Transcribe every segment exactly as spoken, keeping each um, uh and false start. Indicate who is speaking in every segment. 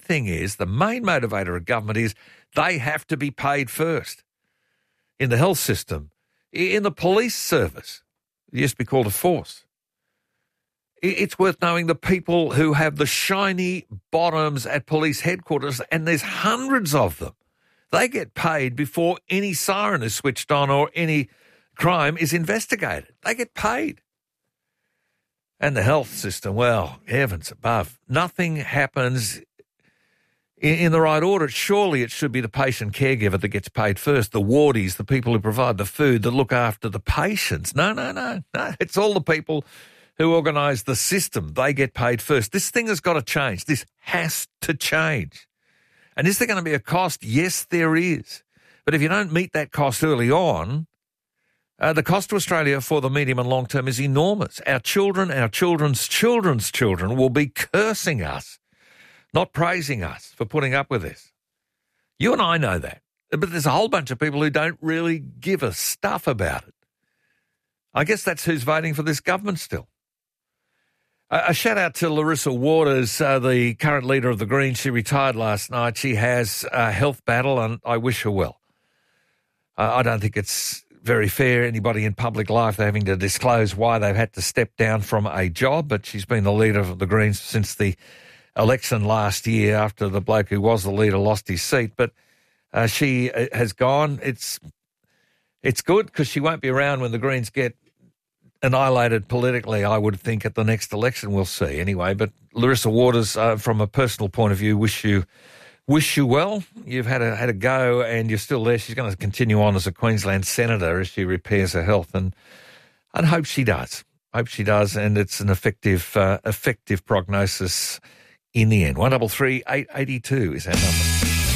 Speaker 1: thing is, the main motivator of government is they have to be paid first. In the health system, in the police service, it used to be called a force. It's worth knowing the people who have the shiny bottoms at police headquarters, and there's hundreds of them. They get paid before any siren is switched on or any crime is investigated. They get paid. And the health system, well, heavens above, nothing happens in, in the right order. Surely it should be the patient caregiver that gets paid first, the wardies, the people who provide the food, that look after the patients. No, no, no, no. It's all the people who organise the system. They get paid first. This thing has got to change. This has to change. And is there going to be a cost? Yes, there is. But if you don't meet that cost early on, Uh, the cost to Australia for the medium and long term is enormous. Our children, our children's children's children will be cursing us, not praising us for putting up with this. You and I know that. But there's a whole bunch of people who don't really give a stuff about it. I guess that's who's voting for this government still. Uh, a shout out to Larissa Waters, uh, the current leader of the Greens. She retired last night. She has a health battle, and I wish her well. Uh, I don't think it's very fair, anybody in public life, they're having to disclose why they've had to step down from a job, but she's been the leader of the Greens since the election last year after the bloke who was the leader lost his seat. But uh, she has gone. It's it's good because she won't be around when the Greens get annihilated politically, I would think, at the next election. We'll see anyway. But Larissa Waters, uh, from a personal point of view, wish you Wish you well. You've had a had a go, and you're still there. She's going to continue on as a Queensland senator as she repairs her health, and I hope she does. Hope she does, and it's an effective uh, effective prognosis in the end. One double three eight eighty two is our number.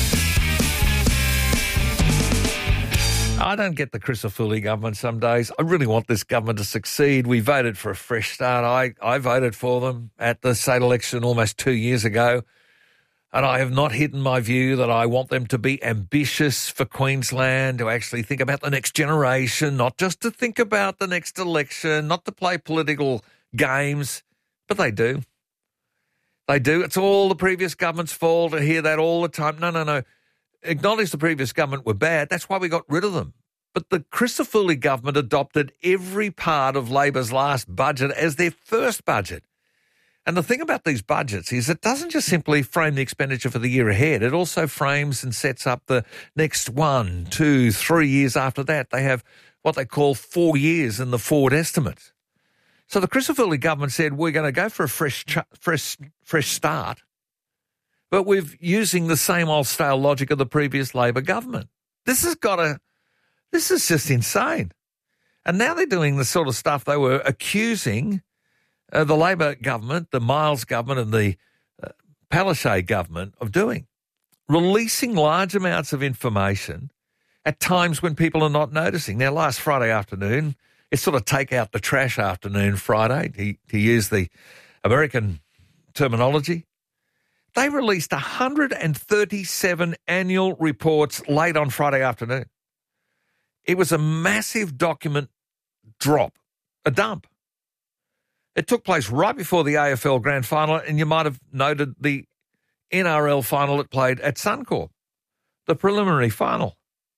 Speaker 1: I don't get the Crisafulli government some days. I really want this government to succeed. We voted for a fresh start. I I voted for them at the state election almost two years ago. And I have not hidden my view that I want them to be ambitious for Queensland, to actually think about the next generation, not just to think about the next election, not to play political games, but they do. They do. It's all the previous government's fault. I hear that all the time. No, no, no. Acknowledge the previous government were bad. That's why we got rid of them. But the Crisafulli government adopted every part of Labor's last budget as their first budget. And the thing about these budgets is it doesn't just simply frame the expenditure for the year ahead. It also frames and sets up the next one, two, three years after that. They have what they call four years in the forward estimates. So the Crisafulli government said, we're going to go for a fresh, fresh, fresh start, but we're using the same old stale logic of the previous Labor government. This has got to, this is just insane. And now they're doing the sort of stuff they were accusing Uh, the Labor government, the Miles government and the uh, Palaszczuk government of doing, releasing large amounts of information at times when people are not noticing. Now, last Friday afternoon, it's sort of take out the trash afternoon Friday, to, to use the American terminology. They released one hundred thirty-seven annual reports late on Friday afternoon. It was a massive document drop, a dump. It took place right before the A F L Grand Final, and you might have noted the N R L final it played at Suncorp, the preliminary final.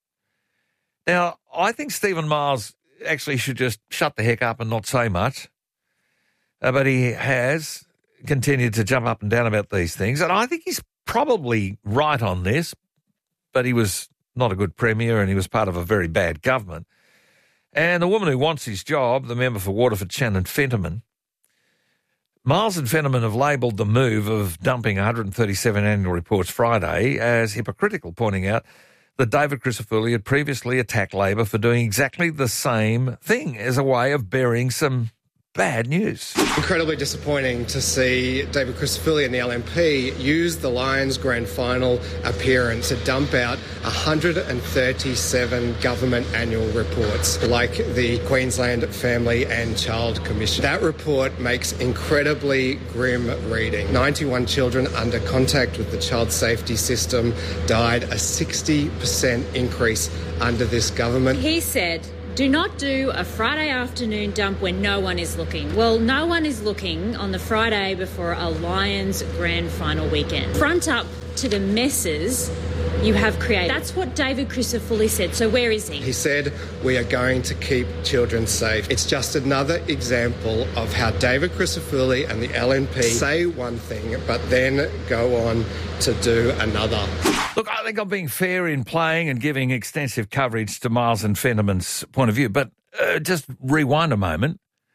Speaker 1: Now, I think Stephen Miles actually should just shut the heck up and not say much, uh, but he has continued to jump up and down about these things, and I think he's probably right on this, but he was not a good premier and he was part of a very bad government. And the woman who wants his job, the member for Waterford, Shannon Fentiman, Miles and Fentiman have labelled the move of dumping one hundred thirty-seven annual reports Friday as hypocritical, pointing out that David Crisafulli had previously attacked Labor for doing exactly the same thing as a way of burying some bad news.
Speaker 2: Incredibly disappointing to see David Crisafulli and the L N P use the Lions Grand Final appearance to dump out one hundred thirty-seven government annual reports, like the Queensland Family and Child Commission. That report makes incredibly grim reading. ninety-one children under contact with the child safety system died, a sixty percent increase under this government.
Speaker 3: He said Do not do a Friday afternoon dump when no one is looking. Well, no one is looking on the Friday before a Lions grand final weekend. Front up to the messes you have created. That's what David Crisafulli said. So where is he?
Speaker 2: He said, we are going to keep children safe. It's just another example of how David Crisafulli and the L N P say one thing, but then go on to do another.
Speaker 1: Look, I think I'm being fair in playing and giving extensive coverage to Miles and Fenneman's point of view, but uh, just rewind a moment.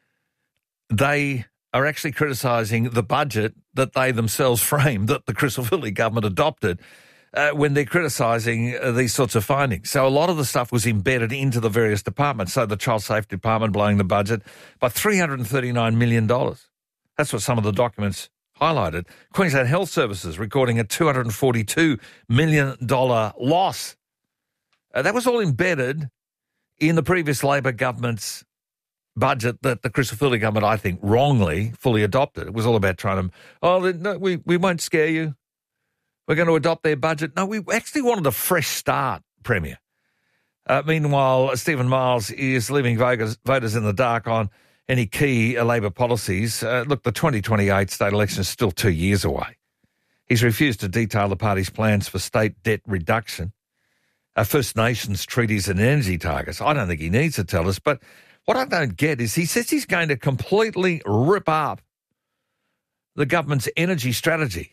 Speaker 1: They are actually criticising the budget that they themselves framed, that the Crisafulli government adopted, uh, when they're criticising uh, these sorts of findings. So a lot of the stuff was embedded into the various departments. So the Child Safety Department blowing the budget by three hundred thirty-nine million dollars. That's what some of the documents highlighted. Queensland Health Services recording a two hundred forty-two million dollars loss. Uh, that was all embedded in the previous Labor government's budget that the Crisafulli government, I think, wrongly fully adopted. It was all about trying to, oh, no, we, we won't scare you. We're going to adopt their budget. No, we actually wanted a fresh start, Premier. Uh, meanwhile, Stephen Miles is leaving voters, voters in the dark on any key uh, Labor policies. Uh, look, the twenty twenty-eight state election is still two years away. He's refused to detail the party's plans for state debt reduction, uh, First Nations treaties and energy targets. I don't think he needs to tell us, but what I don't get is he says he's going to completely rip up the government's energy strategy.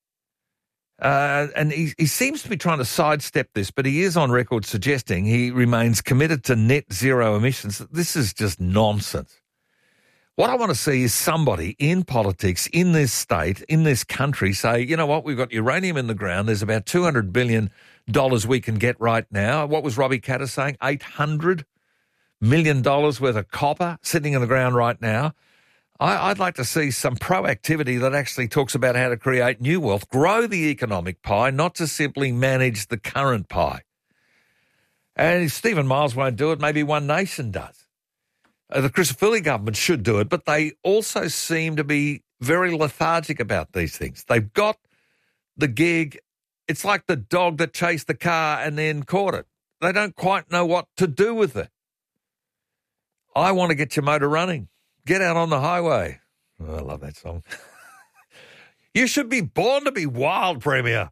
Speaker 1: Uh, and he, he seems to be trying to sidestep this, but he is on record suggesting he remains committed to net zero emissions. This is just nonsense. What I want to see is somebody in politics, in this state, in this country, say, you know what, we've got uranium in the ground. There's about two hundred billion dollars we can get right now. What was Robbie Katter saying? eight hundred million dollars worth of copper sitting in the ground right now. I, I'd like to see some proactivity that actually talks about how to create new wealth, grow the economic pie, not to simply manage the current pie. And if Stephen Miles won't do it, maybe One Nation does. Uh, the Crisafulli government should do it, but they also seem to be very lethargic about these things. They've got the gig. It's like the dog that chased the car and then caught it. They don't quite know what to do with it. I want to get your motor running. Get out on the highway. Oh, I love that song. You should be born to be wild, Premier.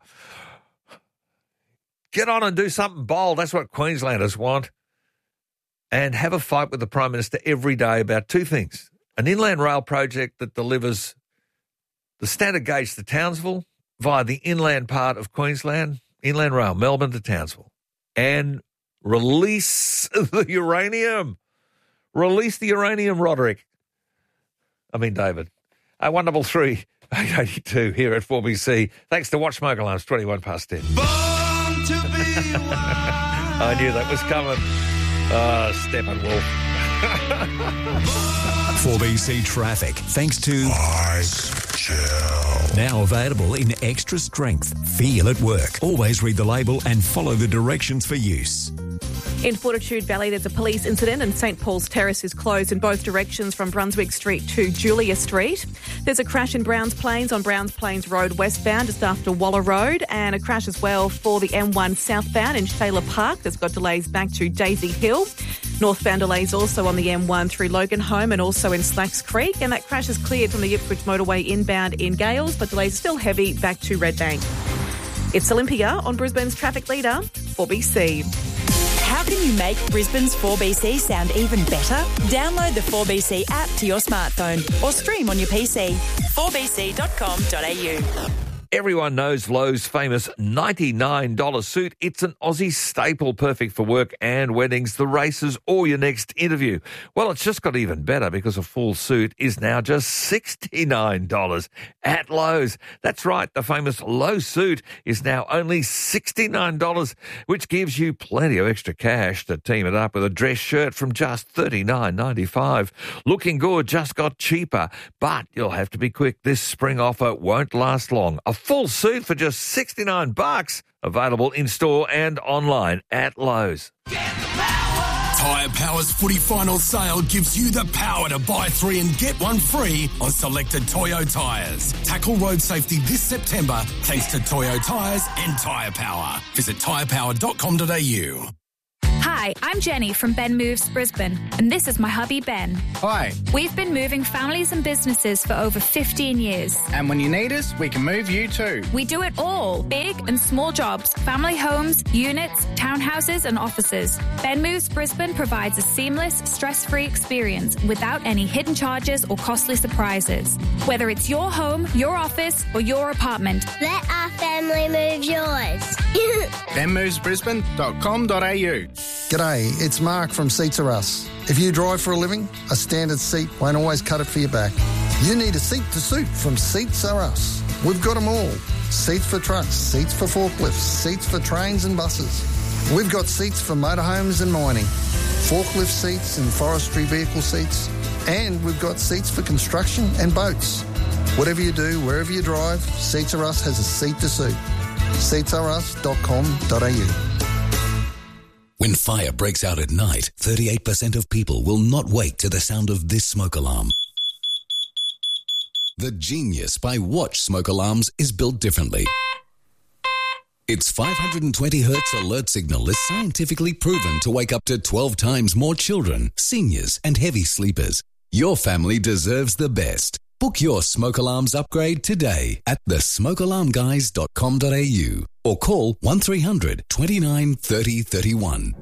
Speaker 1: Get on and do something bold. That's what Queenslanders want. And have a fight with the Prime Minister every day about two things. An inland rail project that delivers the standard gauge to Townsville via the inland part of Queensland, inland rail, Melbourne to Townsville, and release the uranium. Release the uranium, Roderick. I mean, David. Uh, one double three, eight eighty-two here at four B C. Thanks to Watch Smoke Alarms, twenty-one past ten.
Speaker 4: Born to be wild.
Speaker 1: I knew that was coming. Oh, Steppenwolf.
Speaker 5: four B C traffic, thanks to Ice Chill. Now available in extra strength. Feel at work. Always read the label and follow the directions for use.
Speaker 6: In Fortitude Valley, there's a police incident and St Paul's Terrace is closed in both directions from Brunswick Street to Julia Street. There's a crash in Browns Plains on Browns Plains Road westbound just after Waller Road, and a crash as well for the M one southbound in Taylor Park that's got delays back to Daisy Hill. Northbound delays also on the M one through Loganholme and also in Slacks Creek, and that crash is cleared from the Ipswich motorway inbound in Gales, but delays are still heavy back to Redbank. It's Olympia on Brisbane's traffic leader, four B C.
Speaker 7: How can you make Brisbane's four B C sound even better? Download the four B C app to your smartphone or stream on your P C. four b c dot com dot a u.
Speaker 1: Everyone knows Lowe's famous ninety-nine dollars suit. It's an Aussie staple, perfect for work and weddings, the races, or your next interview. Well, it's just got even better because a full suit is now just sixty-nine dollars at Lowe's. That's right, the famous Lowe's suit is now only sixty-nine dollars, which gives you plenty of extra cash to team it up with a dress shirt from just thirty-nine ninety-five. Looking good just got cheaper, but you'll have to be quick. This spring offer won't last long. A full suit for just sixty-nine bucks, available in-store and online at Lowe's.
Speaker 4: Tyre Power's footy final sale gives you the power to buy three and get one free on selected Toyo tyres. Tackle road safety this September thanks to Toyo tyres and Tyre Power. Visit tyre power dot com dot a u.
Speaker 8: Hi, I'm Jenny from Ben Moves Brisbane, and this is my hubby Ben.
Speaker 9: Hi.
Speaker 8: We've been moving families and businesses for over fifteen years.
Speaker 9: And when you need us, we can move you too.
Speaker 8: We do it all, big and small jobs, family homes, units, townhouses and offices. Ben Moves Brisbane provides a seamless, stress-free experience without any hidden charges or costly surprises. Whether it's your home, your office or your apartment.
Speaker 10: Let our family move yours.
Speaker 9: ben moves brisbane dot com dot a u.
Speaker 11: G'day, it's Mark from Seats Are Us. If you drive for a living, a standard seat won't always cut it for your back. You need a seat to suit from Seats Are Us. We've got them all. Seats for trucks, seats for forklifts, seats for trains and buses. We've got seats for motorhomes and mining, forklift seats and forestry vehicle seats, and we've got seats for construction and boats. Whatever you do, wherever you drive, Seats Are Us has a seat to suit. seats are us dot com dot a u.
Speaker 4: When fire breaks out at night, thirty-eight percent of people will not wake to the sound of this smoke alarm. The genius by Watch smoke alarms is built differently. Its five hundred twenty hertz alert signal is scientifically proven to wake up to twelve times more children, seniors, and heavy sleepers. Your family deserves the best. Book your smoke alarms upgrade today at the smoke alarm guys dot com dot a u or call one three hundred twenty-nine thirty thirty-one.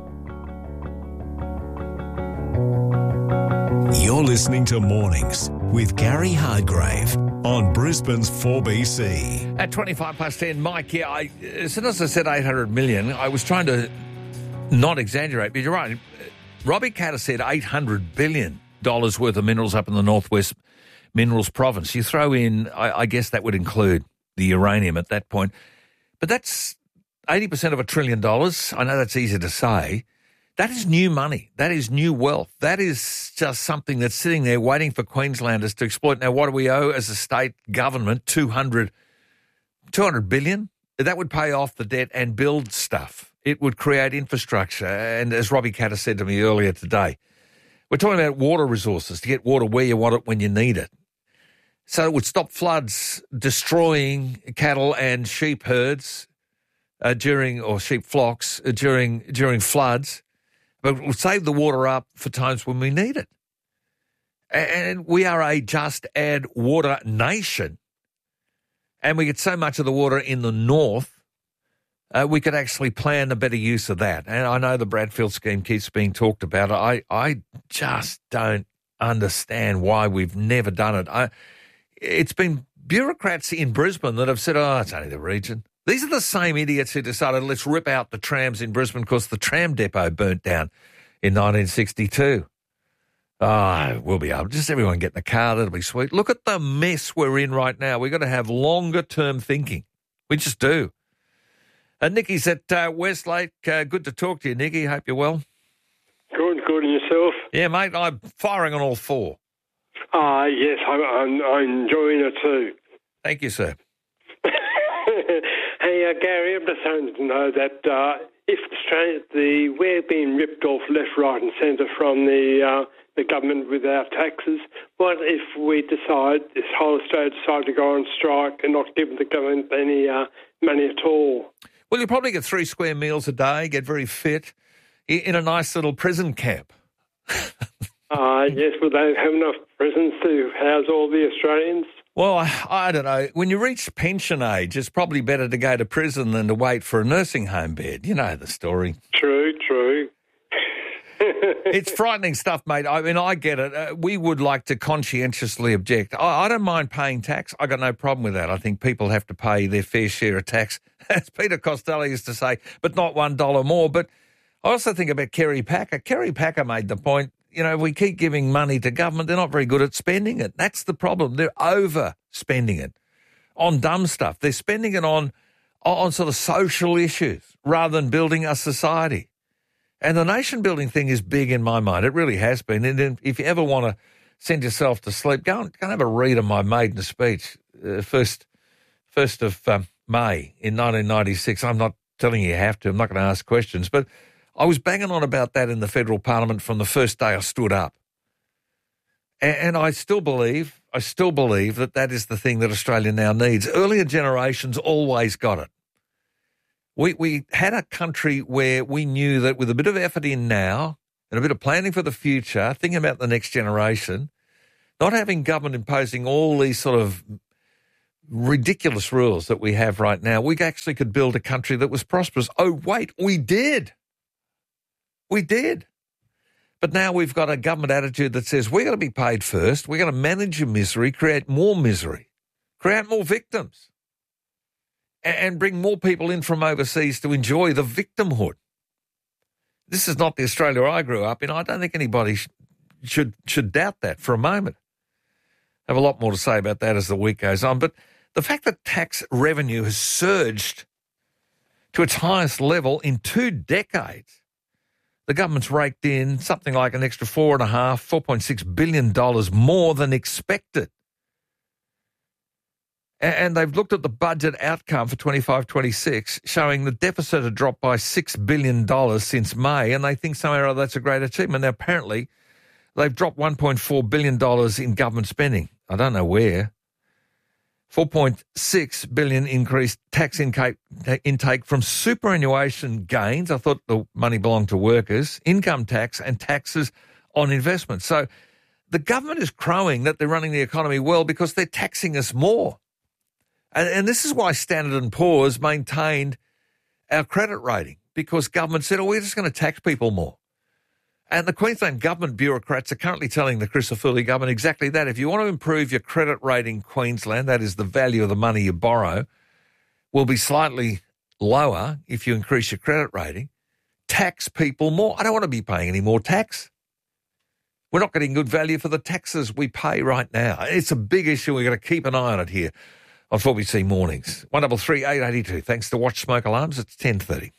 Speaker 5: You're listening to Mornings with Gary Hardgrave on Brisbane's four B C.
Speaker 1: At twenty-five past ten, Mike, yeah, I, as soon as I said eight hundred million, I was trying to not exaggerate, but you're right. Robbie Katter said eight hundred billion dollars worth of minerals up in the Northwest Minerals Province. You throw in, I, I guess that would include the uranium at that point, but that's eighty percent of a trillion dollars. I know that's easy to say. That is new money. That is new wealth. That is just something that's sitting there waiting for Queenslanders to exploit. Now, what do we owe as a state government? two hundred, two hundred billion? That would pay off the debt and build stuff. It would create infrastructure. And as Robbie Katter said to me earlier today, we're talking about water resources, to get water where you want it when you need it. So it would stop floods destroying cattle and sheep herds uh, during, or sheep flocks uh, during during floods. But we'll save the water up for times when we need it. And we are a just add water nation. And we get so much of the water in the north, uh, we could actually plan a better use of that. And I know the Bradfield scheme keeps being talked about. I, I just don't understand why we've never done it. I, it's been bureaucrats in Brisbane that have said, oh, it's only the region. These are the same idiots who decided let's rip out the trams in Brisbane because the tram depot burnt down in nineteen sixty-two. Oh, we'll be able, just everyone get in the car, that'll be sweet. Look at the mess we're in right now. We've got to have longer term thinking. We just do. And Nicky's at uh, Westlake. Uh, good to talk to you, Nicky. Hope you're well.
Speaker 12: Good, good. And yourself?
Speaker 1: Yeah, mate, I'm firing on all four.
Speaker 12: Ah, uh, yes, I'm, I'm, I'm enjoying it too.
Speaker 1: Thank you, sir.
Speaker 12: Hey, uh, Gary, I'm just wanting to know that uh, if Australia, the we're being ripped off left, right, and centre from the uh, the government with our taxes, what if we decide this whole Australia decide to go on strike and not give the government any uh, money at all?
Speaker 1: Well, you probably get three square meals a day, get very fit in a nice little prison camp.
Speaker 12: Ah, uh, yes. Will they have enough prisons to house all the Australians?
Speaker 1: Well, I, I don't know. When you reach pension age, it's probably better to go to prison than to wait for a nursing home bed. You know the story.
Speaker 12: True, true.
Speaker 1: It's frightening stuff, mate. I mean, I get it. Uh, we would like to conscientiously object. I, I don't mind paying tax. I got no problem with that. I think people have to pay their fair share of tax, as Peter Costello used to say, but not one dollar more. But I also think about Kerry Packer. Kerry Packer made the point, you know, we keep giving money to government. They're not very good at spending it. That's the problem. They're overspending it on dumb stuff. They're spending it on, on sort of social issues rather than building a society. And the nation-building thing is big in my mind. It really has been. And if you ever want to send yourself to sleep, go and, go and have a read of my maiden speech, uh, first, first of um, May in nineteen ninety-six. I'm not telling you you have to. I'm not going to ask questions. But I was banging on about that in the federal parliament from the first day I stood up. And, and I still believe, I still believe that that is the thing that Australia now needs. Earlier generations always got it. We we had a country where we knew that with a bit of effort in now and a bit of planning for the future, thinking about the next generation, not having government imposing all these sort of ridiculous rules that we have right now, we actually could build a country that was prosperous. Oh, wait, we did. We did. But now we've got a government attitude that says we're going to be paid first, we're going to manage your misery, create more misery, create more victims, and bring more people in from overseas to enjoy the victimhood. This is not the Australia I grew up in. I don't think anybody sh- should should doubt that for a moment. I have a lot more to say about that as the week goes on. But the fact that tax revenue has surged to its highest level in two decades, the government's raked in something like an extra four and a half, four point six billion dollars more than expected. And they've looked at the budget outcome for twenty-five twenty-six, showing the deficit had dropped by six billion dollars since May, and they think somehow or other that's a great achievement. Now, apparently, they've dropped one point four billion dollars in government spending. I don't know where. four point six billion dollars increased tax intake from superannuation gains. I thought the money belonged to workers, income tax and taxes on investment. So the government is crowing that they're running the economy well because they're taxing us more. And, and this is why Standard and Poor's maintained our credit rating, because government said, oh, we're just going to tax people more. And the Queensland government bureaucrats are currently telling the Christodoulou government exactly that. If you want to improve your credit rating, Queensland, that is the value of the money you borrow, will be slightly lower if you increase your credit rating. Tax people more. I don't want to be paying any more tax. We're not getting good value for the taxes we pay right now. It's a big issue. We've got to keep an eye on it here on four B C Mornings. one double three eight eighty two. Thanks to Watch Smoke Alarms. It's ten thirty.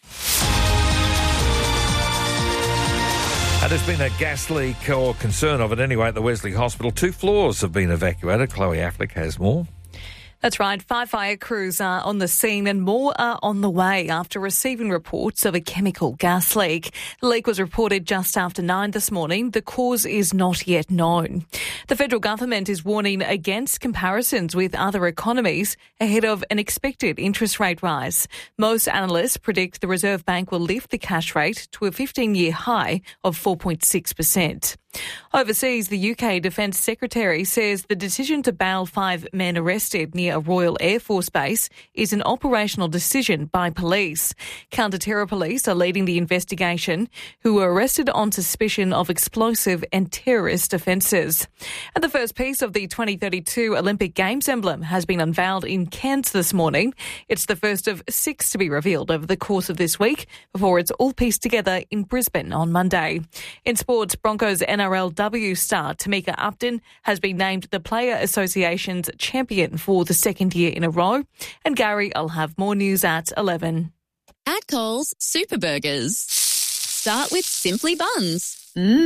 Speaker 1: Uh, there's been a gas leak, or concern of it anyway, at the Wesley Hospital. Two floors have been evacuated. Chloe Affleck has more.
Speaker 6: That's right. Five fire crews are on the scene and more are on the way after receiving reports of a chemical gas leak. The leak was reported just after nine this morning. The cause is not yet known. The federal government is warning against comparisons with other economies ahead of an expected interest rate rise. Most analysts predict the Reserve Bank will lift the cash rate to a fifteen-year high of four point six percent. Overseas, the U K Defence Secretary says the decision to bail five men arrested near a Royal Air Force base is an operational decision by police. Counter-terror police are leading the investigation, who were arrested on suspicion of explosive and terrorist offences. And the first piece of the twenty thirty-two Olympic Games emblem has been unveiled in Cairns this morning. It's the first of six to be revealed over the course of this week before it's all pieced together in Brisbane on Monday. In sports, Broncos N R L W star Tamika Upton has been named the Player Association's champion for the second year in a row. And Gary, I'll have more news at eleven.
Speaker 13: At Coles, Super Burgers. Start with Simply Buns.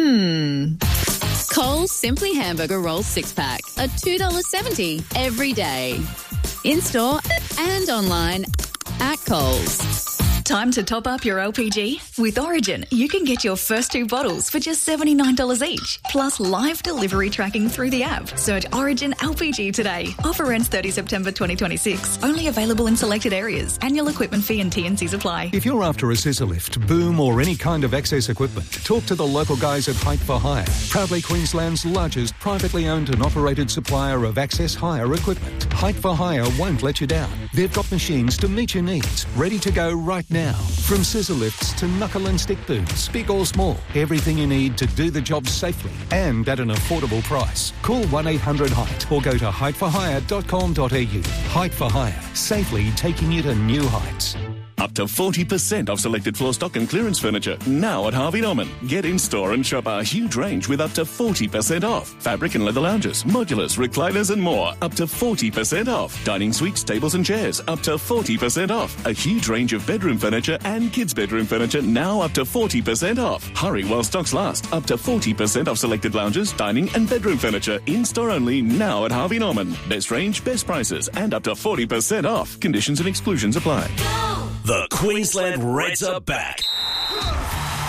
Speaker 6: Mmm.
Speaker 13: Coles Simply Hamburger Roll six pack, a two dollars seventy every day. In-store and online at Coles.
Speaker 14: Time to top up your L P G? With Origin, you can get your first two bottles for just seventy-nine dollars each, plus live delivery tracking through the app. Search Origin L P G today. Offer ends thirtieth September twenty twenty-six. Only available in selected areas. Annual equipment fee and T and Cs apply.
Speaker 5: If you're after a scissor lift, boom or any kind of access equipment, talk to the local guys at Height for Hire. Proudly Queensland's largest privately owned and operated supplier of access hire equipment. Height for Hire won't let you down. They've got machines to meet your needs, ready to go right now. Now, from scissor lifts to knuckle and stick booms, big or small, everything you need to do the job safely and at an affordable price. Call one eight hundred height or go to height for hire dot com dot a u. Height for Hire, safely taking you to new heights.
Speaker 15: Up to forty percent off selected floor stock and clearance furniture now at Harvey Norman. Get in store and shop our huge range with up to forty percent off. Fabric and leather lounges, modulars, recliners and more. Up to forty percent off. Dining suites, tables and chairs. Up to forty percent off. A huge range of bedroom furniture and kids' bedroom furniture now up to forty percent off. Hurry while stocks last. Up to forty percent off selected lounges, dining and bedroom furniture. In store only now at Harvey Norman. Best range, best prices and up to forty percent off. Conditions and exclusions apply.
Speaker 16: The Queensland Reds are back.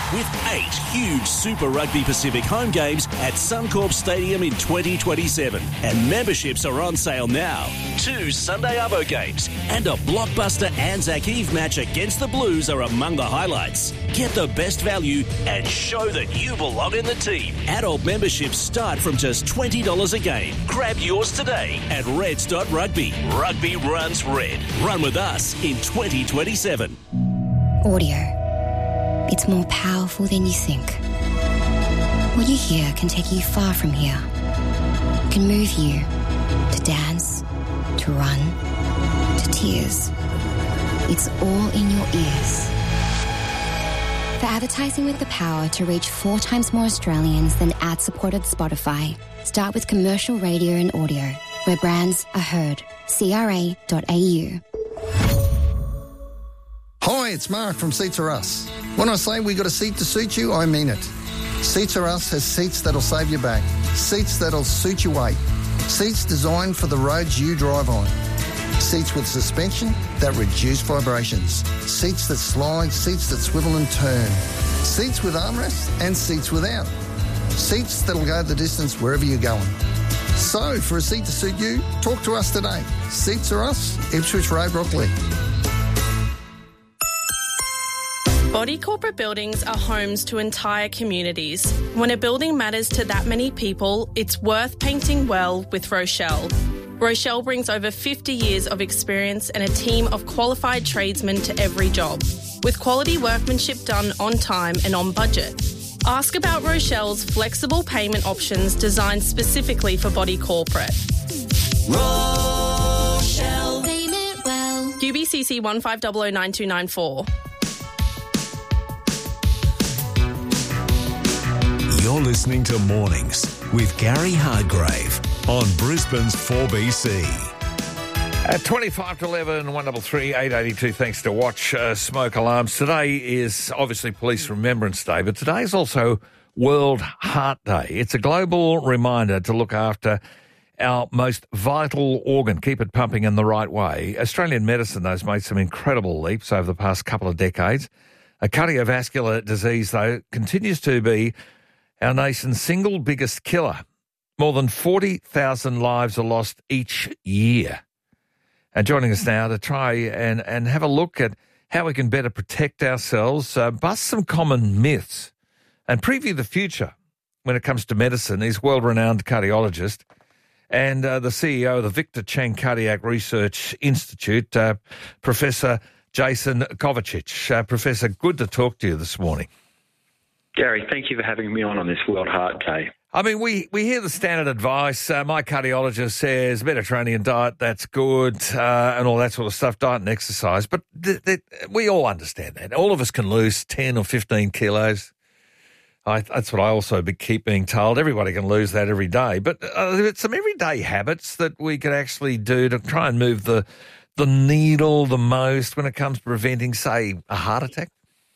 Speaker 16: with eight huge Super Rugby Pacific home games at Suncorp Stadium in twenty twenty-seven. And memberships are on sale now. Two Sunday Arvo games and a blockbuster Anzac Eve match against the Blues are among the highlights. Get the best value and show that you belong in the team. Adult memberships start from just twenty dollars a game. Grab yours today at reds dot rugby. Rugby runs red. Run with us in twenty twenty-seven.
Speaker 17: Audio. It's more powerful than you think. What you hear can take you far from here. It can move you to dance, to run, to tears. It's all in your ears. For advertising with the power to reach four times more Australians than ad-supported Spotify, start with commercial radio and audio, where brands are heard. C R A dot A U.
Speaker 11: Hi, it's Mark from Seats Are Us. When I say we got a seat to suit you, I mean it. Seats Are Us has seats that'll save your back, seats that'll suit your weight, seats designed for the roads you drive on, seats with suspension that reduce vibrations, seats that slide, seats that swivel and turn, seats with armrests and seats without, seats that'll go the distance wherever you're going. So, for a seat to suit you, talk to us today. Seats Are Us, Ipswich Road, Brooklyn.
Speaker 18: Body corporate buildings are homes to entire communities. When a building matters to that many people, it's worth painting well with Rochelle. Rochelle brings over fifty years of experience and a team of qualified tradesmen to every job, with quality workmanship done on time and on budget. Ask about Rochelle's flexible payment options designed specifically for body corporate. Rochelle. Payment well. U B C C one five zero zero nine two nine four.
Speaker 19: You're listening to Mornings with Gary Hardgrave on Brisbane's four B C.
Speaker 1: At twenty-five to eleven, one double three, eight eighty-two, thanks to Watch uh, Smoke Alarms. Today is obviously Police Remembrance Day, but today is also World Heart Day. It's a global reminder to look after our most vital organ, keep it pumping in the right way. Australian medicine, though, has made some incredible leaps over the past couple of decades. A cardiovascular disease, though, continues to be our nation's single biggest killer. More than forty thousand lives are lost each year. And joining us now to try and, and have a look at how we can better protect ourselves, uh, bust some common myths, and preview the future when it comes to medicine is world-renowned cardiologist and uh, the C E O of the Victor Chang Cardiac Research Institute, uh, Professor Jason Kovacic. Uh, Professor, good to talk to you this morning.
Speaker 20: Gary, thank you for having me on on this World Heart Day.
Speaker 1: I mean, we, we hear the standard advice. Uh, my cardiologist says Mediterranean diet, that's good, uh, and all that sort of stuff, diet and exercise. But th- th- we all understand that. All of us can lose ten or fifteen kilos. I, that's what I also be, keep being told. Everybody can lose that every day. But uh, some everyday habits that we could actually do to try and move the, the needle the most when it comes to preventing, say, a heart attack.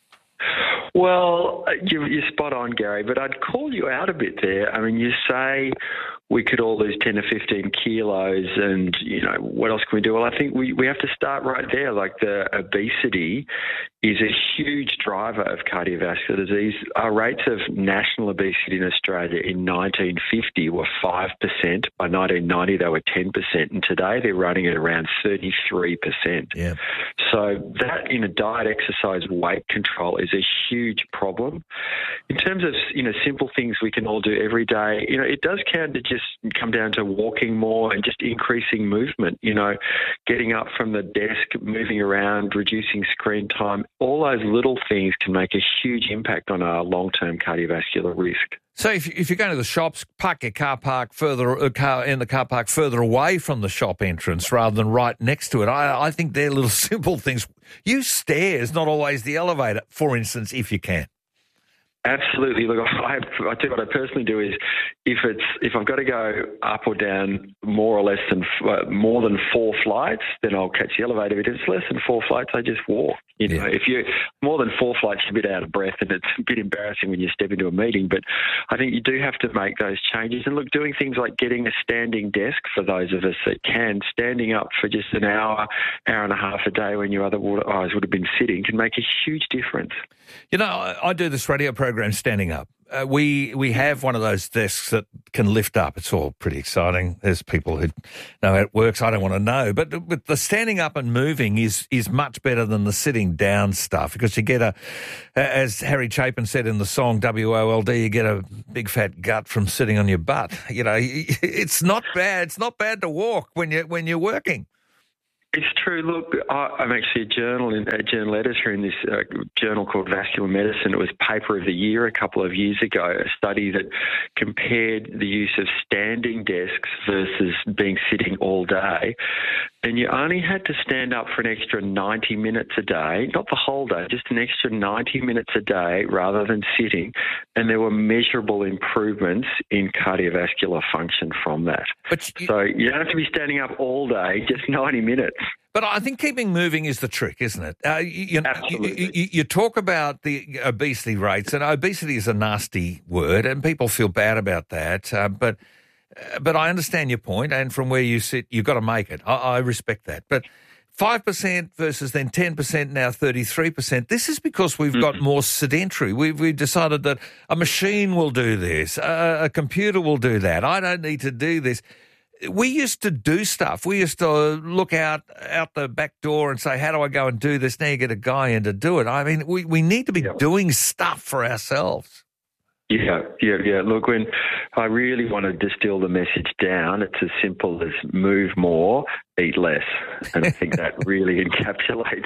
Speaker 20: Well, you're, you're spot on, Gary, but I'd call you out a bit there. I mean, you say we could all lose ten or fifteen kilos and, you know, what else can we do? Well, I think we, we have to start right there. Like the obesity is a huge driver of cardiovascular disease. Our rates of national obesity in Australia in nineteen fifty were five percent. By nineteen ninety, they were ten percent. And today they're running at around thirty-three percent.
Speaker 1: Yeah.
Speaker 20: So that in a diet, exercise, weight control is a huge problem. In terms of, you know, simple things we can all do every day, you know, it does count to just come down to walking more and just increasing movement, you know, getting up from the desk, moving around, reducing screen time. All those little things can make a huge impact on our long-term cardiovascular risk.
Speaker 1: So if, if you're going to the shops, park your car park further uh, car in the car park further away from the shop entrance rather than right next to it. I, I think they're little simple things. Use stairs, not always the elevator, for instance, if you can.
Speaker 20: Absolutely. Look, I, I tell you what I personally do is if it's if I've got to go up or down more or less than uh, more than four flights, then I'll catch the elevator. If it's less than four flights, I just walk. You know, yeah. If you more than four flights, you're a bit out of breath, and it's a bit embarrassing when you step into a meeting. But I think you do have to make those changes. And look, doing things like getting a standing desk for those of us that can, standing up for just an hour, hour and a half a day when you otherwise would have been sitting, can make a huge difference.
Speaker 1: You know, I, I do this radio program standing up. Uh, we we have one of those desks that can lift up. It's all pretty exciting. There's people who know how it works. I don't want to know. But, but the standing up and moving is is much better than the sitting down stuff because you get a, as Harry Chapin said in the song W O L D, you get a big fat gut from sitting on your butt. You know, it's not bad. It's not bad to walk when you when you're working.
Speaker 20: It's true. Look, I'm actually a journal a journal editor in this uh, journal called Vascular Medicine. It was Paper of the Year a couple of years ago, a study that compared the use of standing desks versus being sitting all day. And you only had to stand up for an extra ninety minutes a day, not the whole day, just an extra ninety minutes a day rather than sitting. And there were measurable improvements in cardiovascular function from that. But you, so you don't have to be standing up all day, just ninety minutes.
Speaker 1: But I think keeping moving is the trick, isn't it? Uh, you,
Speaker 20: Absolutely.
Speaker 1: You, you, you talk about the obesity rates, and obesity is a nasty word, and people feel bad about that. Uh, but uh, but I understand your point, and from where you sit, you've got to make it. I, I respect that. But five percent versus then ten percent, now thirty-three percent, this is because we've mm-hmm. got more sedentary. We've, we've decided that a machine will do this, a, a computer will do that. I don't need to do this. We used to do stuff. We used to look out out the back door and say, how do I go and do this? Now you get a guy in to do it. I mean, we, we need to be yeah. doing stuff for ourselves.
Speaker 20: Yeah, yeah, yeah. Look, when I really want to distill the message down, it's as simple as move more, eat less. And I think that really encapsulates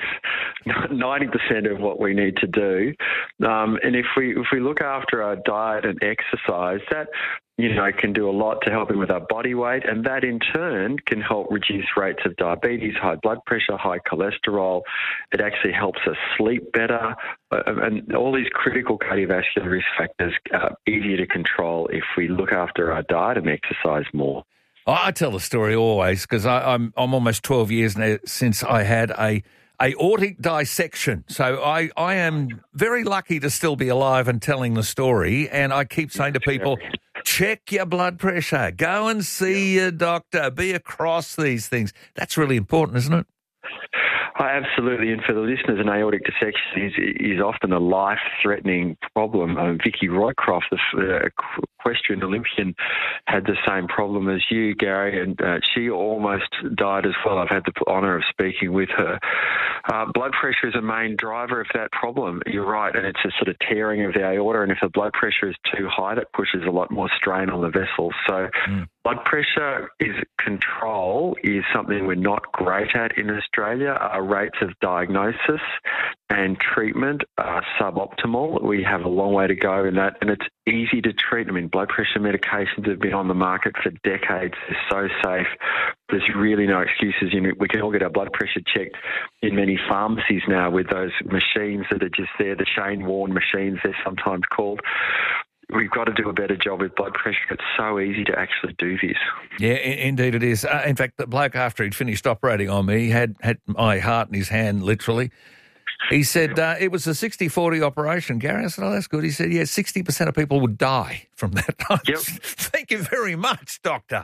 Speaker 20: ninety percent of what we need to do. Um, and if we if we look after our diet and exercise, that you know, can do a lot to help him with our body weight, and that in turn can help reduce rates of diabetes, high blood pressure, high cholesterol. It actually helps us sleep better, uh, and all these critical cardiovascular risk factors are easier to control if we look after our diet and exercise more.
Speaker 1: I tell the story always because I'm I'm almost twelve years now since I had a aortic dissection. So I, I am very lucky to still be alive and telling the story, and I keep saying to people, check your blood pressure, go and see your doctor, be across these things. That's really important, isn't it?
Speaker 20: Oh, absolutely, and for the listeners, an aortic dissection is, is often a life-threatening problem. Um, Vicky Roycroft, the uh, equestrian Olympian, had the same problem as you, Gary, and uh, she almost died as well. I've had the honour of speaking with her. Uh, blood pressure is a main driver of that problem. You're right, and it's a sort of tearing of the aorta, and if the blood pressure is too high, that pushes a lot more strain on the vessels. So mm. blood pressure is control is something we're not great at in Australia. Our rates of diagnosis and treatment are suboptimal. We have a long way to go in that, and it's easy to treat. I mean, blood pressure medications have been on the market for decades. They're so safe. There's really no excuses. You know, we can all get our blood pressure checked in many pharmacies now with those machines that are just there, the Shane Warne machines, they're sometimes called. We've got to do a better job with blood pressure. It's so easy to actually do this.
Speaker 1: Yeah, indeed it is. Uh, in fact, the bloke, after he'd finished operating on me, had, had my heart in his hand, literally. He said uh, it was a sixty forty operation, Gary. I said, oh, that's good. He said, yeah, sixty percent of people would die from that.
Speaker 20: Yep.
Speaker 1: Thank you very much, doctor.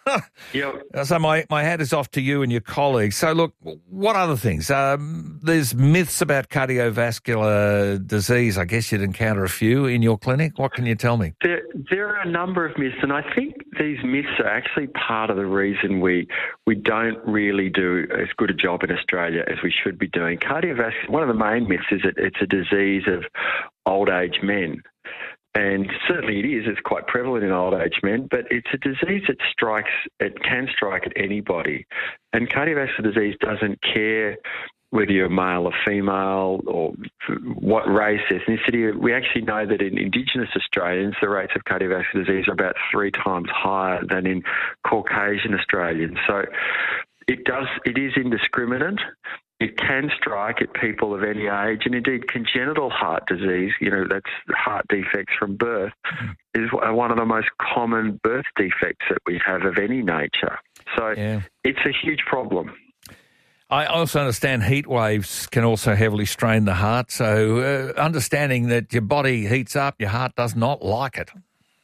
Speaker 20: Yep.
Speaker 1: So my, my hat is off to you and your colleagues. So, look, what other things? Um, there's myths about cardiovascular disease. I guess you'd encounter a few in your clinic. What can you tell me?
Speaker 20: There, there are a number of myths, and I think these myths are actually part of the reason we we don't really do as good a job in Australia as we should be doing. Cardiovascular, one of the main myths is that it's a disease of old age men. And certainly it is. It's quite prevalent in old age men, but it's a disease that strikes, it can strike at anybody. And cardiovascular disease doesn't care whether you're male or female or what race, ethnicity. We actually know that in Indigenous Australians, the rates of cardiovascular disease are about three times higher than in Caucasian Australians. So it does, it is indiscriminate. it can strike at people of any age, and indeed congenital heart disease, you know, that's heart defects from birth, is one of the most common birth defects that we have of any nature. So yeah. It's a huge problem.
Speaker 1: I also understand heat waves can also heavily strain the heart, so uh, understanding that your body heats up, your heart does not like it.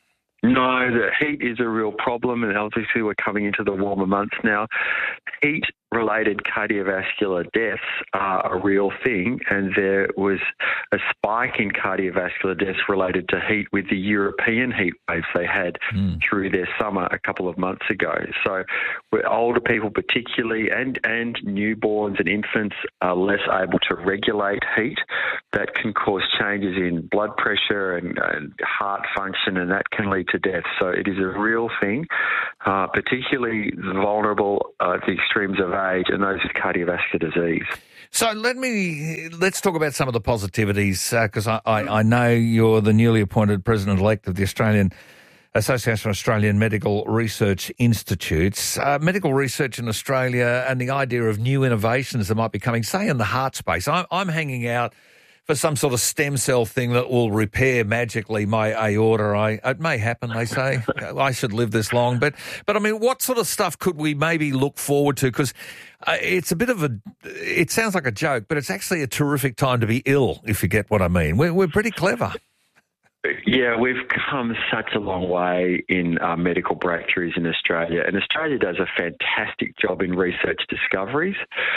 Speaker 20: No, the heat is a real problem, and obviously we're coming into the warmer months now. Heat-related cardiovascular deaths are a real thing, and there was a spike in cardiovascular deaths related to heat with the European heat waves they had mm. through their summer a couple of months ago. So older people particularly and, and newborns and infants are less able to regulate heat. That can cause changes in blood pressure and, and heart function, and that can lead to death. So it is a real thing, uh, particularly vulnerable uh, at the extremes of age and those with cardiovascular disease.
Speaker 1: So let me let's talk about some of the positivities, because uh, I, I, I know you're the newly appointed president-elect of the Australian Association of Australian Medical Research Institutes. Uh, medical research in Australia and the idea of new innovations that might be coming, say in the heart space. I'm, I'm hanging out for some sort of stem cell thing that will repair magically my aorta. I, it may happen, they say. I should live this long. But, but I mean, what sort of stuff could we maybe look forward to? Because uh, it's a bit of a, it sounds like a joke, but it's actually a terrific time to be ill, if you get what I mean. We're, we're pretty clever.
Speaker 20: Yeah, we've come such a long way in uh, medical breakthroughs in Australia, and Australia does a fantastic job in research discoveries.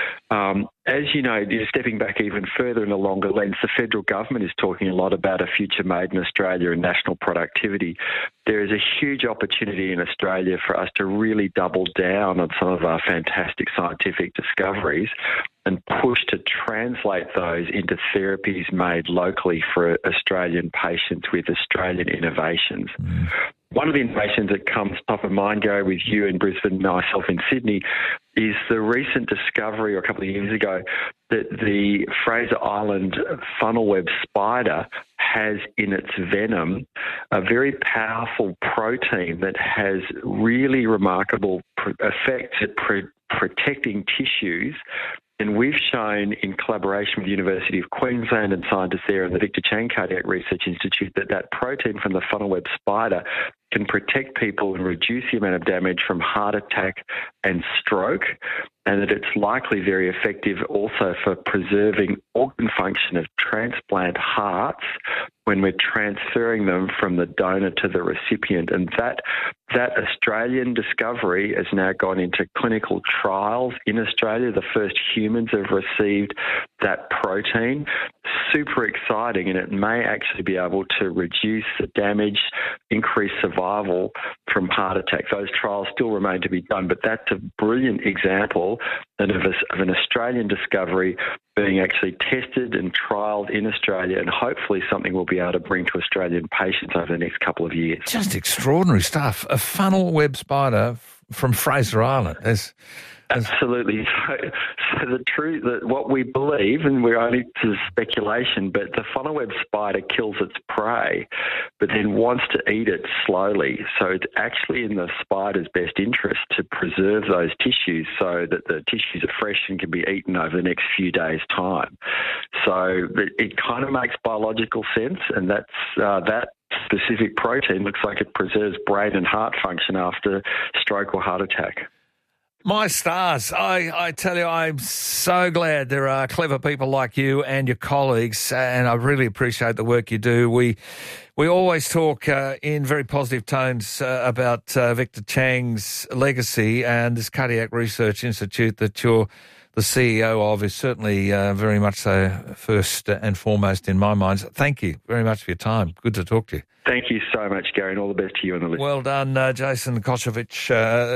Speaker 20: Um, as you know, stepping back even further in a longer lens, the federal government is talking a lot about a future made in Australia and national productivity. There is a huge opportunity in Australia for us to really double down on some of our fantastic scientific discoveries and push to translate those into therapies made locally for Australian patients with Australian innovations. Mm. One of the innovations that comes top of mind, Gary, with you in Brisbane, myself in Sydney, is the recent discovery a couple of years ago that the Fraser Island funnel web spider has in its venom a very powerful protein that has really remarkable pr- effects at pr- protecting tissues. And we've shown in collaboration with the University of Queensland and scientists there and the Victor Chang Cardiac Research Institute that that protein from the funnel web spider can protect people and reduce the amount of damage from heart attack and stroke, and that it's likely very effective also for preserving organ function of transplant hearts when we're transferring them from the donor to the recipient. And that that Australian discovery has now gone into clinical trials in Australia. The first humans have received that protein. Super exciting, and it may actually be able to reduce the damage, increase survival from heart attack. Those trials still remain to be done, but that's a brilliant example of, a, of an Australian discovery being actually tested and trialled in Australia, and hopefully something we'll be able to bring to Australian patients over the next couple of years.
Speaker 1: Just extraordinary stuff. A funnel web spider from Fraser Island. There's, there's...
Speaker 20: Absolutely. So, so the truth, that what we believe, and we're only to speculation, but the funnel web spider kills its prey, but then wants to eat it slowly. So it's actually in the spider's best interest to preserve those tissues so that the tissues are fresh and can be eaten over the next few days' time. So it, it kind of makes biological sense, and that's uh, that. specific protein looks like it preserves brain and heart function after stroke or heart attack.
Speaker 1: My stars, I, I tell you, I'm so glad there are clever people like you and your colleagues, and I really appreciate the work you do. We we always talk uh, in very positive tones uh, about uh, Victor Chang's legacy, and this Cardiac Research Institute that you're the C E O of is certainly uh, very much so first and foremost in my mind. Thank you very much for your time. Good to talk to you.
Speaker 20: Thank you so much, Gary, and all the best to you and the listeners.
Speaker 1: Well done, uh, Jason Kosovich.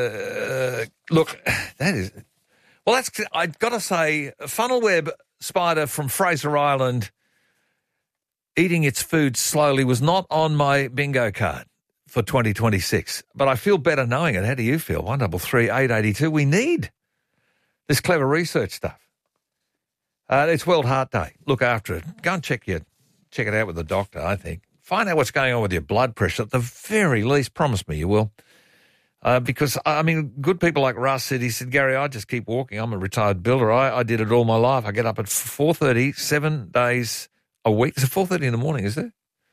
Speaker 1: Uh, uh, look, that is... Well, that's... I've got to say, funnel web spider from Fraser Island eating its food slowly was not on my bingo card for twenty twenty-six, but I feel better knowing it. How do you feel? one double three eight eight two. We need this clever research stuff. Uh, it's World Heart Day. Look after it. Go and check your, check it out with the doctor, I think. Find out what's going on with your blood pressure. At the very least, promise me you will. Uh, because, I mean, good people like Russ said, he said, Gary, I just keep walking. I'm a retired builder. I, I did it all my life. I get up at four thirty, seven days a week. It's four thirty in the morning, is it?